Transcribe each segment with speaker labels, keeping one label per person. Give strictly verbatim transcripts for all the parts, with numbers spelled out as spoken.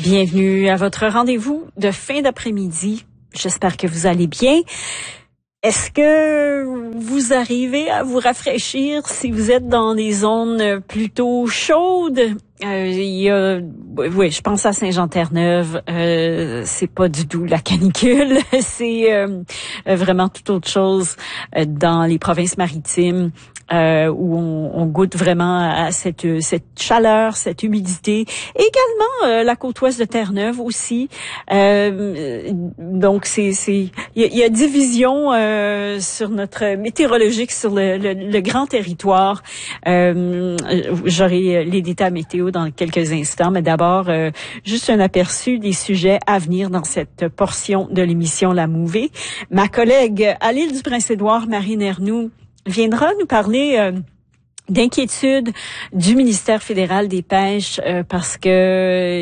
Speaker 1: Bienvenue à votre rendez-vous de fin d'après-midi. J'espère que vous allez bien. Est-ce que vous arrivez à vous rafraîchir si vous êtes dans des zones plutôt chaudes? Euh, il y a, oui, je pense à Saint-Jean-Terre-Neuve. Euh, c'est pas du tout la canicule, c'est euh, vraiment toute autre chose dans les provinces maritimes. Euh, où on, on goûte vraiment à cette, cette chaleur, cette humidité. Également euh, la côte ouest de Terre-Neuve aussi. Euh, donc c'est c'est il y a, y a division euh, sur notre météorologique sur le, le, le grand territoire. Euh, J'aurai les détails météo dans quelques instants, mais d'abord euh, juste un aperçu des sujets à venir dans cette portion de l'émission La Mouvée. Ma collègue à l'île du Prince-Édouard, Marine Ernoult, viendra nous parler euh, d'inquiétude du ministère fédéral des Pêches euh, parce que euh,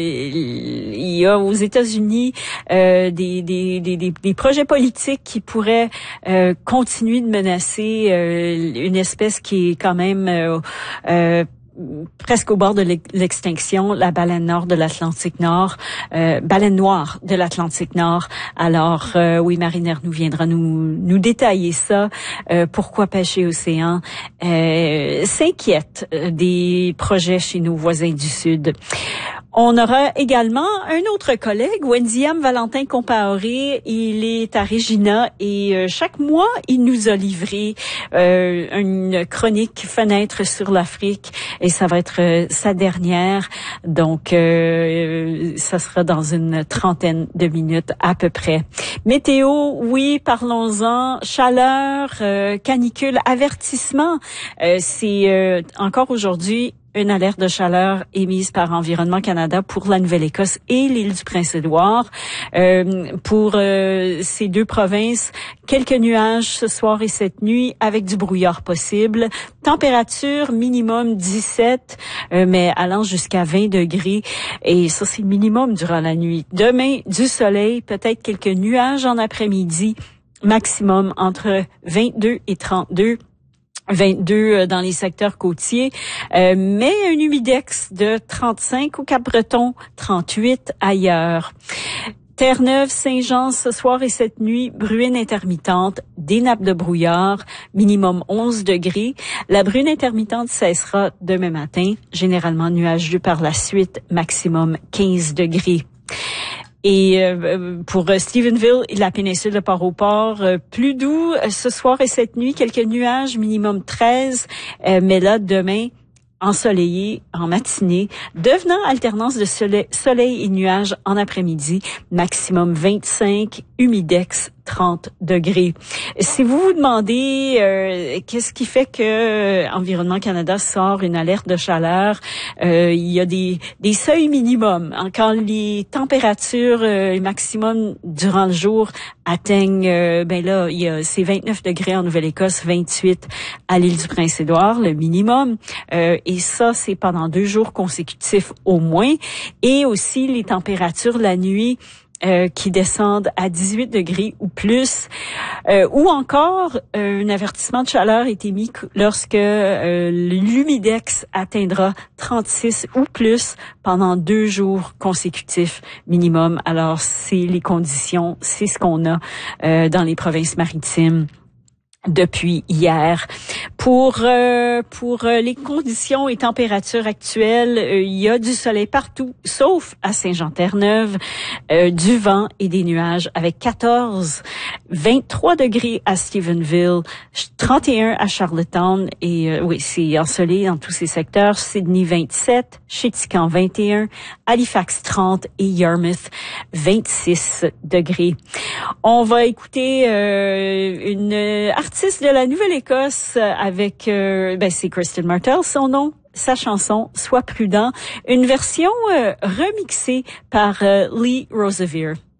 Speaker 1: il y a aux États-Unis euh, des, des, des, des projets politiques qui pourraient euh, continuer de menacer euh, une espèce qui est quand même euh, euh, presque au bord de l'extinction, la baleine nord de l'Atlantique Nord, euh, baleine noire de l'Atlantique Nord. Alors, euh, oui, Marine Ernoult viendra nous nous détailler ça. Euh, pourquoi Pêcher Océan euh, s'inquiète des projets chez nos voisins du Sud. On aura également un autre collègue, Wendiam Valentin-Compaoré. Il est à Regina et euh, chaque mois, il nous a livré euh, une chronique Fenêtre sur l'Afrique et ça va être euh, sa dernière. Donc, euh, ça sera dans une trentaine de minutes à peu près. Météo, oui, parlons-en. Chaleur, euh, canicule, avertissement. Euh, c'est euh, encore aujourd'hui une alerte de chaleur émise par Environnement Canada pour la Nouvelle-Écosse et l'île du Prince-Édouard. Euh, pour euh, ces deux provinces, quelques nuages ce soir et cette nuit avec du brouillard possible. Température minimum dix-sept, euh, mais allant jusqu'à vingt degrés. Et ça, c'est le minimum durant la nuit. Demain, du soleil, peut-être quelques nuages en après-midi. Maximum entre vingt-deux et trente-deux. vingt-deux dans les secteurs côtiers, euh, mais un humidex de trente-cinq au Cap-Breton, trente-huit ailleurs. Terre-Neuve, Saint-Jean, ce soir et cette nuit, bruine intermittente, des nappes de brouillard, minimum onze degrés. La bruine intermittente cessera demain matin, généralement nuageux par la suite, maximum quinze degrés. Et euh, pour Stephenville et la péninsule de Port-au-Port, euh, plus doux euh, ce soir et cette nuit, quelques nuages, minimum treize, euh, mais là, demain, ensoleillé en matinée, devenant alternance de soleil, soleil et nuages en après-midi, maximum vingt-cinq, humidex trente degrés. Si vous vous demandez euh, qu'est-ce qui fait que euh, Environnement Canada sort une alerte de chaleur, euh, il y a des, des seuils minimums. Quand les températures euh, maximum durant le jour atteignent, euh, ben là, il y a c'est vingt-neuf degrés en Nouvelle-Écosse, vingt-huit à l'île du Prince-Édouard, le minimum. Euh, et ça, c'est pendant deux jours consécutifs au moins. Et aussi les températures la nuit, Euh, qui descendent à dix-huit degrés ou plus, euh, ou encore euh, un avertissement de chaleur est émis lorsque euh, l'humidex atteindra trente-six ou plus pendant deux jours consécutifs minimum. Alors, c'est les conditions, c'est ce qu'on a euh, dans les provinces maritimes depuis hier. Pour euh, pour euh, les conditions et températures actuelles, euh, il y a du soleil partout, sauf à Saint-Jean-Terre-Neuve, euh, du vent et des nuages avec quatorze, vingt-trois degrés à Stephenville, trente et un à Charlottetown et euh, oui, c'est ensoleillé dans tous ces secteurs. Sydney vingt-sept, Chéticamp vingt et un, Halifax trente et Yarmouth vingt-six degrés. On va écouter euh, une artiste de la Nouvelle-Écosse avec, euh, ben c'est Kristen Martell, son nom, sa chanson « Sois prudent », une version euh, remixée par euh, Lee Rosevere.